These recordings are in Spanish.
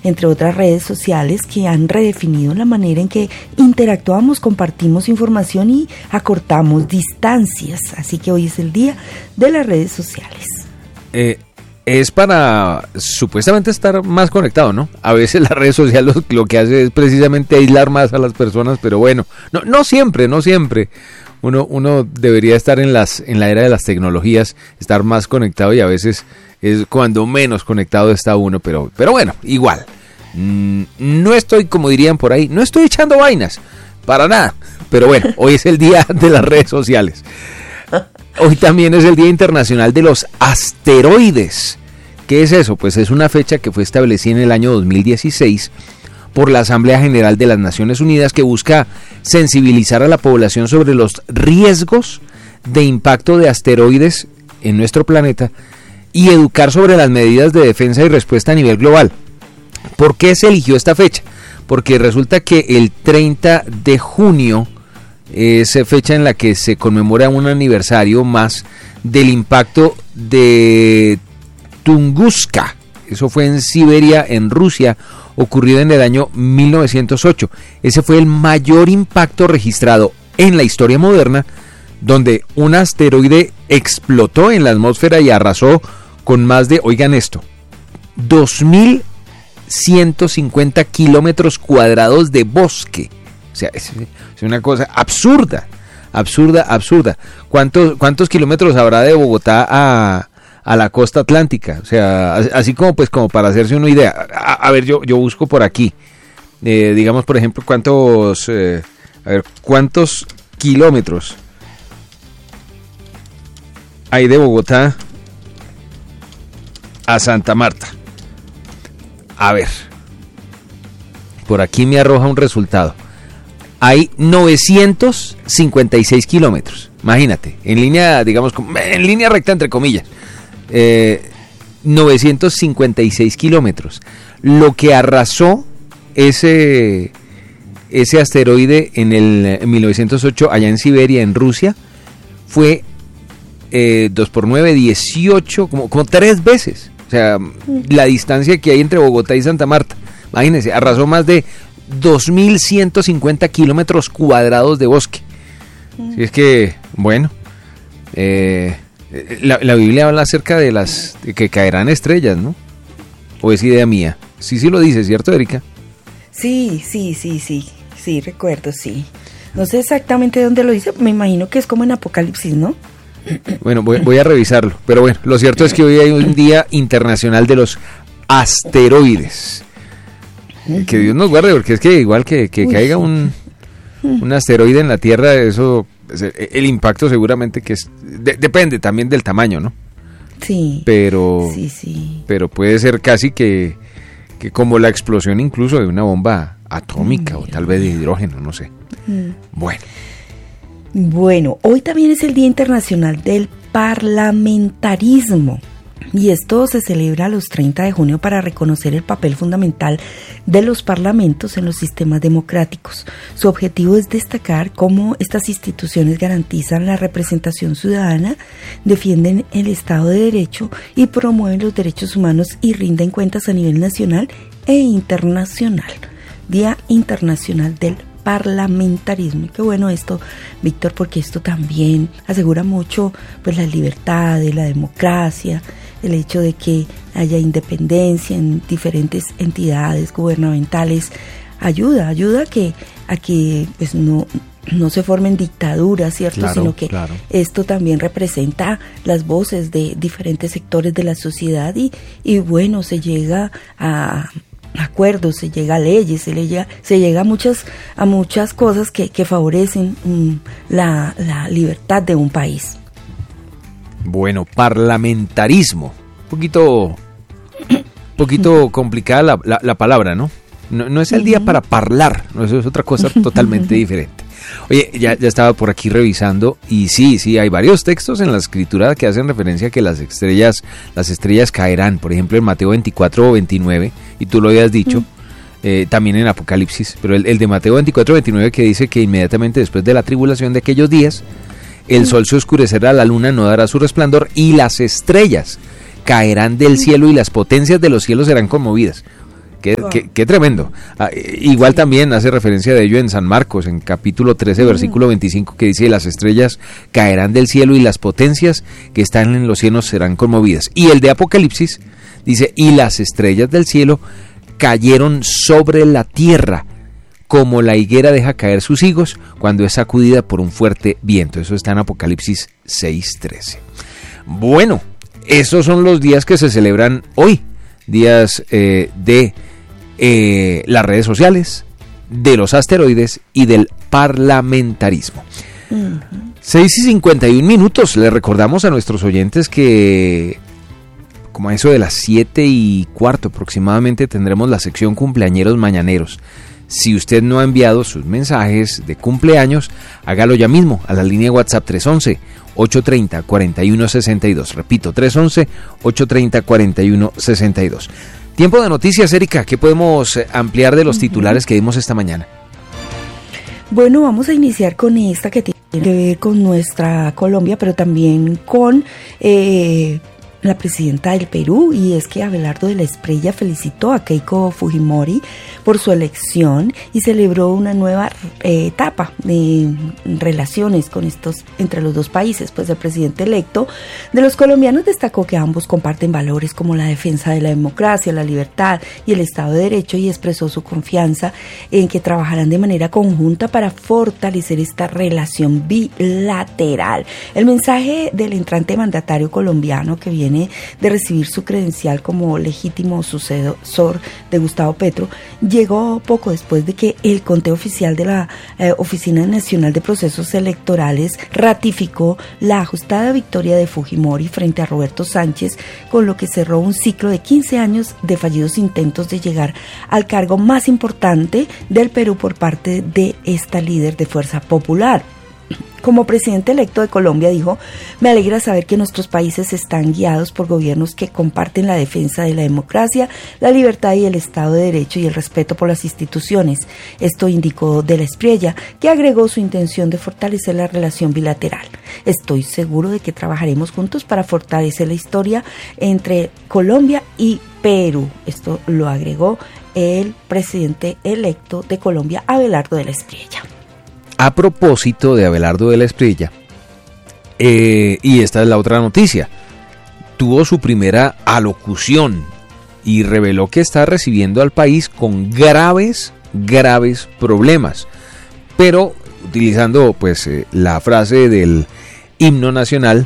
entre otras redes sociales que han redefinido la manera en que interactuamos, compartimos información y acortamos distancias. Así que hoy es el día de las redes sociales. Es para supuestamente estar más conectado, ¿no? A veces las redes sociales lo que hace es precisamente aislar más a las personas, pero bueno, no siempre. Uno debería estar en la era de las tecnologías, estar más conectado, y a veces es cuando menos conectado está uno, pero bueno, igual. No estoy, como dirían por ahí, no estoy echando vainas, para nada. Pero bueno, hoy es el día de las redes sociales. Hoy también es el Día Internacional de los Asteroides. ¿Qué es eso? Pues es una fecha que fue establecida en el año 2016 por la Asamblea General de las Naciones Unidas, que busca sensibilizar a la población sobre los riesgos de impacto de asteroides en nuestro planeta y educar sobre las medidas de defensa y respuesta a nivel global. ¿Por qué se eligió esta fecha? Porque resulta que el 30 de junio es fecha en la que se conmemora un aniversario más del impacto de Tunguska. Eso fue en Siberia, en Rusia, ocurrido en el año 1908. Ese fue el mayor impacto registrado en la historia moderna, donde un asteroide explotó en la atmósfera y arrasó con más de, oigan esto, 2.150 kilómetros cuadrados de bosque. O sea, es una cosa absurda. ¿Cuántos kilómetros habrá de Bogotá a la costa atlántica? O sea, así como para hacerse una idea. A ver, yo busco por aquí. Digamos, por ejemplo, cuántos kilómetros hay de Bogotá a Santa Marta. A ver, por aquí me arroja un resultado. Hay 956 kilómetros. Imagínate, en línea, digamos, en línea recta entre comillas. 956 kilómetros. Lo que arrasó ese asteroide en 1908 allá en Siberia, en Rusia, fue 2 por 9, 18, como 3 veces. O sea, la distancia que hay entre Bogotá y Santa Marta. Imagínense, arrasó más de 2.150 kilómetros cuadrados de bosque. Si es que, bueno, la Biblia habla acerca de que caerán estrellas, ¿no? ¿O es idea mía? Sí lo dice, ¿cierto, Erika? Sí, recuerdo, sí. No sé exactamente dónde lo dice, me imagino que es como en Apocalipsis, ¿no? Bueno, voy a revisarlo, pero bueno, lo cierto es que hoy hay un Día Internacional de los Asteroides. Que Dios nos guarde, porque es que igual que caiga un asteroide en la Tierra, eso, el impacto seguramente que es, depende también del tamaño, ¿no? Sí. Pero puede ser casi que como la explosión incluso de una bomba atómica o tal vez de hidrógeno, no sé. Bueno, hoy también es el Día Internacional del Parlamentarismo. Y esto se celebra los 30 de junio para reconocer el papel fundamental de los parlamentos en los sistemas democráticos. Su objetivo es destacar cómo estas instituciones garantizan la representación ciudadana, defienden el Estado de Derecho y promueven los derechos humanos y rinden cuentas a nivel nacional e internacional. Día Internacional del Parlamentarismo. Y qué bueno esto, Víctor, porque esto también asegura mucho pues la libertad, la democracia, el hecho de que haya independencia en diferentes entidades gubernamentales, ayuda a que pues no se formen dictaduras, ¿cierto? Claro, sino que esto también representa las voces de diferentes sectores de la sociedad y bueno, se llega a acuerdos, se llega a leyes, se llega a muchas cosas que favorecen la libertad de un país. Bueno, parlamentarismo. Un poquito complicada la palabra, ¿no? No es el día para parlar, no, eso es otra cosa totalmente diferente. Oye, ya estaba por aquí revisando y sí, hay varios textos en la escritura que hacen referencia a que las estrellas caerán, por ejemplo en Mateo 24 o 29, y tú lo habías dicho, también en Apocalipsis, pero el de Mateo 24 o 29 que dice que inmediatamente después de la tribulación de aquellos días, el sol se oscurecerá, la luna no dará su resplandor y las estrellas caerán del cielo y las potencias de los cielos serán conmovidas. Qué tremendo. Igual también hace referencia de ello en San Marcos, en capítulo 13, versículo 25, que dice: las estrellas caerán del cielo y las potencias que están en los cielos serán conmovidas. Y el de Apocalipsis dice: y las estrellas del cielo cayeron sobre la tierra, como la higuera deja caer sus higos cuando es sacudida por un fuerte viento. Eso está en Apocalipsis 6:13. Bueno, esos son los días que se celebran hoy, días de las redes sociales, de los asteroides y del parlamentarismo. 6:51. Le recordamos a nuestros oyentes que, como a eso de las 7:15 aproximadamente, tendremos la sección cumpleañeros mañaneros. Si usted no ha enviado sus mensajes de cumpleaños, hágalo ya mismo a la línea WhatsApp 311-830-4162. Repito, 311-830-4162. Tiempo de noticias, Erika. ¿Qué podemos ampliar de los titulares que dimos esta mañana? Bueno, vamos a iniciar con esta que tiene que ver con nuestra Colombia, pero también con la presidenta del Perú, y es que Abelardo de la Espriella felicitó a Keiko Fujimori por su elección y celebró una nueva etapa de relaciones con entre los dos países. Pues el presidente electo de los colombianos destacó que ambos comparten valores como la defensa de la democracia, la libertad y el Estado de Derecho, y expresó su confianza en que trabajarán de manera conjunta para fortalecer esta relación bilateral. El mensaje del entrante mandatario colombiano, que viene de recibir su credencial como legítimo sucesor de Gustavo Petro, llegó poco después de que el conteo oficial de la Oficina Nacional de Procesos Electorales ratificó la ajustada victoria de Fujimori frente a Roberto Sánchez, con lo que cerró un ciclo de 15 años de fallidos intentos de llegar al cargo más importante del Perú por parte de esta líder de Fuerza Popular. Como presidente electo de Colombia dijo: me alegra saber que nuestros países están guiados por gobiernos que comparten la defensa de la democracia, la libertad y el Estado de Derecho y el respeto por las instituciones. Esto indicó de la Espriella, que agregó su intención de fortalecer la relación bilateral. Estoy seguro de que trabajaremos juntos para fortalecer la historia entre Colombia y Perú. Esto lo agregó el presidente electo de Colombia, Abelardo de la Espriella. A propósito de Abelardo de la Espriella, y esta es la otra noticia, tuvo su primera alocución y reveló que está recibiendo al país con graves problemas, pero utilizando pues la frase del himno nacional,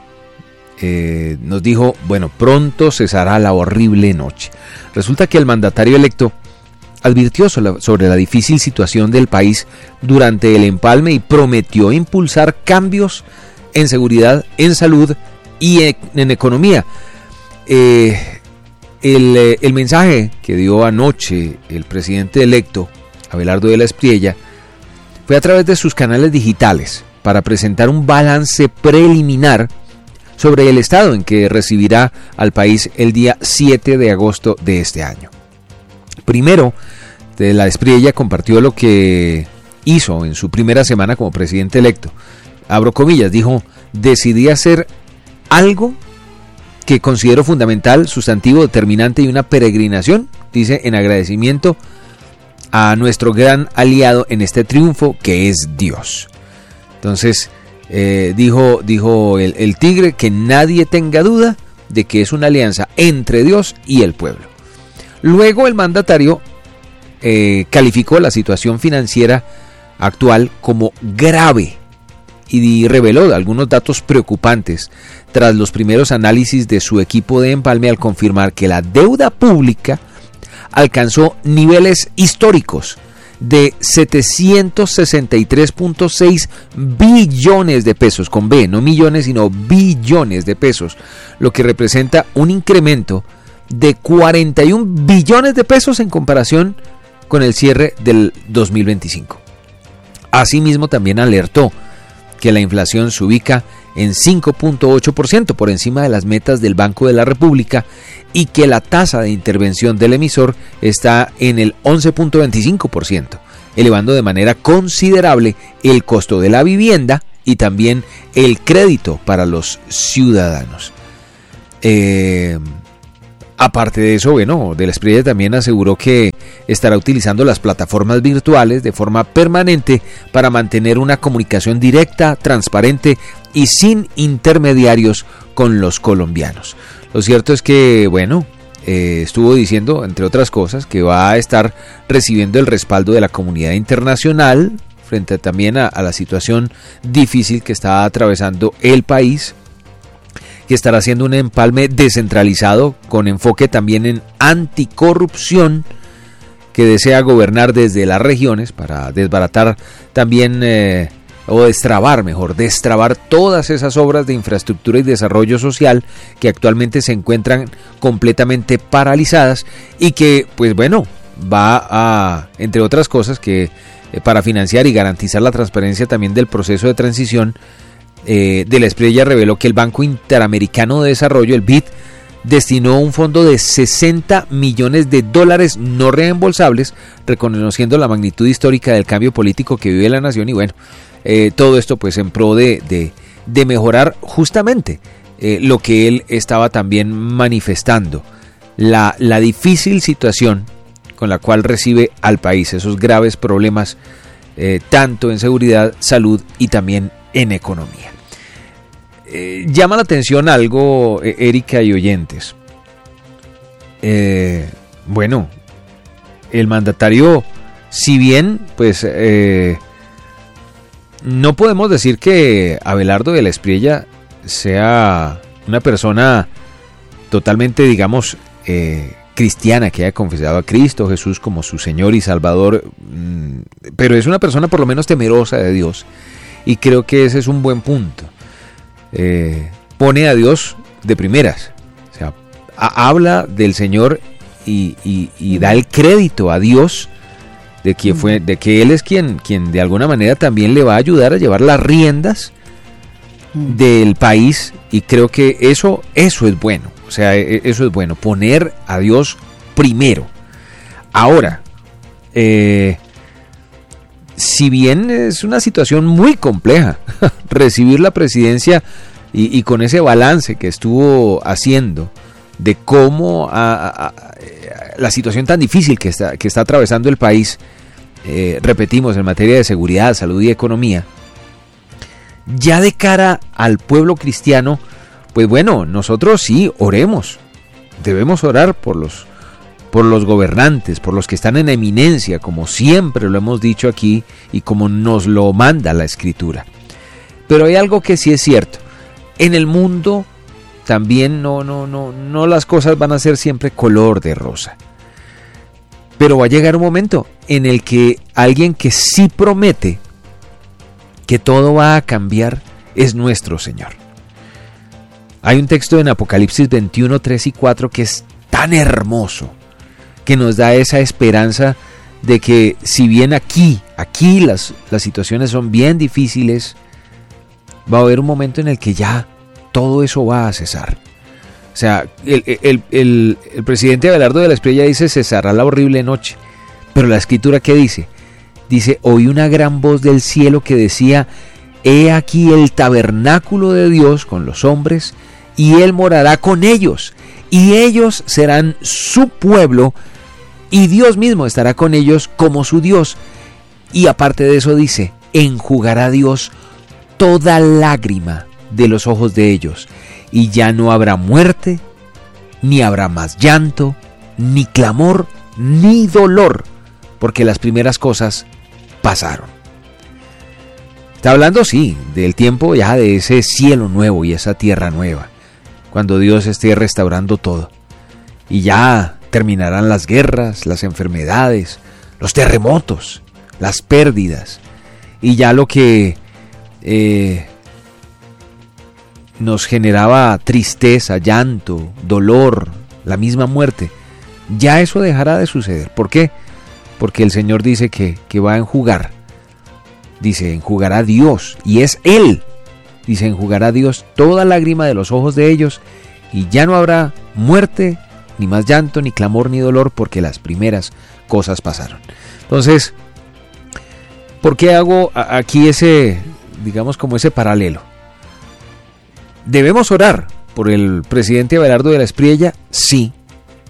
nos dijo: bueno, pronto cesará la horrible noche. Resulta que el mandatario electo advirtió sobre la difícil situación del país durante el empalme y prometió impulsar cambios en seguridad, en salud y en economía. El mensaje que dio anoche el presidente electo, Abelardo de la Espriella, fue a través de sus canales digitales para presentar un balance preliminar sobre el estado en que recibirá al país el día 7 de agosto de este año. Primero, de la Espriella compartió lo que hizo en su primera semana como presidente electo. Abro comillas, dijo: decidí hacer algo que considero fundamental, sustantivo, determinante y una peregrinación, dice, en agradecimiento a nuestro gran aliado en este triunfo, que es Dios. Entonces, dijo el tigre, que nadie tenga duda de que es una alianza entre Dios y el pueblo. Luego el mandatario calificó la situación financiera actual como grave y reveló algunos datos preocupantes tras los primeros análisis de su equipo de empalme, al confirmar que la deuda pública alcanzó niveles históricos de 763.6 billones de pesos, con B, no millones sino billones de pesos, lo que representa un incremento de 41 billones de pesos en comparación con el cierre del 2025. Asimismo, también alertó que la inflación se ubica en 5.8%, por encima de las metas del Banco de la República, y que la tasa de intervención del emisor está en el 11.25%, elevando de manera considerable el costo de la vivienda y también el crédito para los ciudadanos. Aparte de eso, bueno, de la Espriella también aseguró que estará utilizando las plataformas virtuales de forma permanente para mantener una comunicación directa, transparente y sin intermediarios con los colombianos. Lo cierto es que, bueno, estuvo diciendo, entre otras cosas, que va a estar recibiendo el respaldo de la comunidad internacional frente también a la situación difícil que está atravesando el país, que estará haciendo un empalme descentralizado con enfoque también en anticorrupción, que desea gobernar desde las regiones para desbaratar también, o destrabar todas esas obras de infraestructura y desarrollo social que actualmente se encuentran completamente paralizadas y que, pues bueno, va a, entre otras cosas, que para financiar y garantizar la transparencia también del proceso de transición, de la Espriella reveló que el Banco Interamericano de Desarrollo, el BID, destinó un fondo de $60 millones no reembolsables, reconociendo la magnitud histórica del cambio político que vive la nación y bueno, todo esto pues en pro de mejorar justamente lo que él estaba también manifestando, la difícil situación con la cual recibe al país, esos graves problemas tanto en seguridad, salud y también en economía. Llama la atención algo, Erika y oyentes. Bueno, el mandatario, si bien, pues, no podemos decir que Abelardo de la Espriella sea una persona totalmente, digamos, cristiana, que haya confesado a Cristo Jesús como su Señor y Salvador, pero es una persona por lo menos temerosa de Dios, y creo que ese es un buen punto. Pone a Dios de primeras, o sea, habla del Señor y da el crédito a Dios de que Él es quien de alguna manera también le va a ayudar a llevar las riendas del país, y creo que eso es bueno, o sea, eso es bueno, poner a Dios primero. Ahora, si bien es una situación muy compleja recibir la presidencia y con ese balance que estuvo haciendo de cómo la situación tan difícil que está atravesando el país, repetimos, en materia de seguridad, salud y economía, ya de cara al pueblo cristiano, pues bueno, nosotros sí oremos, debemos orar por los gobernantes, por los que están en eminencia, como siempre lo hemos dicho aquí y como nos lo manda la Escritura. Pero hay algo que sí es cierto, en el mundo también no las cosas van a ser siempre color de rosa. Pero va a llegar un momento en el que alguien que sí promete que todo va a cambiar es nuestro Señor. Hay un texto en Apocalipsis 21, 3 y 4 que es tan hermoso, que nos da esa esperanza de que si bien aquí las situaciones son bien difíciles, va a haber un momento en el que ya todo eso va a cesar. O sea, el presidente Abelardo de la Espriella dice: cesará la horrible noche. Pero la Escritura, ¿qué dice? Dice: oí una gran voz del cielo que decía: he aquí el tabernáculo de Dios con los hombres, y Él morará con ellos, y ellos serán su pueblo, y Dios mismo estará con ellos como su Dios. Y aparte de eso dice: enjugará Dios toda lágrima de los ojos de ellos, y ya no habrá muerte, ni habrá más llanto, ni clamor, ni dolor, porque las primeras cosas pasaron. Está hablando, sí, del tiempo ya de ese cielo nuevo y esa tierra nueva, cuando Dios esté restaurando todo, y ya terminarán las guerras, las enfermedades, los terremotos, las pérdidas, y ya lo que nos generaba tristeza, llanto, dolor, la misma muerte, ya eso dejará de suceder. ¿Por qué? Porque el Señor dice que va a enjugar. Dice: enjugará Dios, y es Él. Dice: enjugará Dios toda lágrima de los ojos de ellos, y ya no habrá muerte, ni más llanto, ni clamor, ni dolor, porque las primeras cosas pasaron. Entonces, ¿por qué hago aquí ese, digamos, como ese paralelo? Debemos orar por el presidente Abelardo de la Espriella, sí,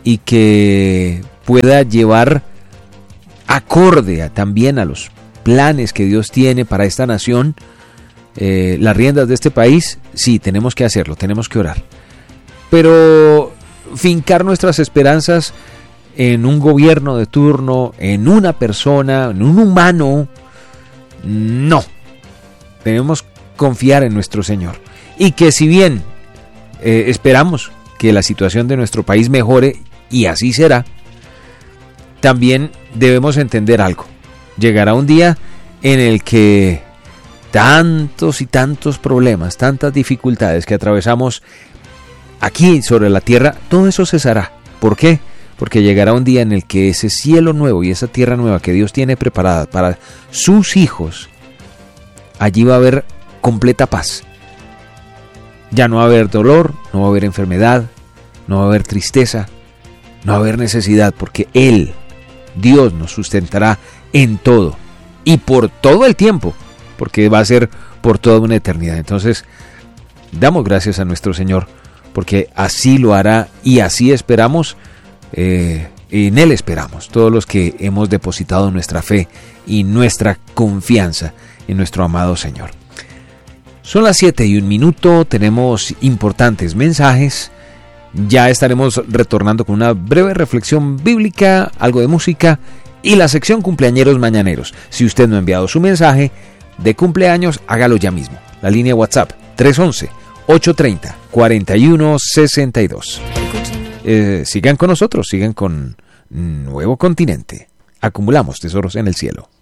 y que pueda llevar acorde también a los planes que Dios tiene para esta nación, las riendas de este país. Sí, tenemos que hacerlo, tenemos que orar. Pero fincar nuestras esperanzas en un gobierno de turno, en una persona, en un humano, no. Debemos confiar en nuestro Señor. Y que si bien esperamos que la situación de nuestro país mejore, y así será, también debemos entender algo. Llegará un día en el que tantos y tantos problemas, tantas dificultades que atravesamos aquí sobre la tierra, todo eso cesará. ¿Por qué? Porque llegará un día en el que ese cielo nuevo y esa tierra nueva que Dios tiene preparada para sus hijos, allí va a haber completa paz. Ya no va a haber dolor, no va a haber enfermedad, no va a haber tristeza, no va a haber necesidad, porque Él, Dios, nos sustentará en todo y por todo el tiempo, porque va a ser por toda una eternidad. Entonces, damos gracias a nuestro Señor, porque así lo hará y así esperamos, en Él esperamos, todos los que hemos depositado nuestra fe y nuestra confianza en nuestro amado Señor. Son las 7:01, tenemos importantes mensajes. Ya estaremos retornando con una breve reflexión bíblica, algo de música y la sección cumpleañeros mañaneros. Si usted no ha enviado su mensaje de cumpleaños, hágalo ya mismo. La línea WhatsApp 311-830-4162. Sigan con nosotros, sigan con Nuevo Continente. Acumulamos tesoros en el cielo.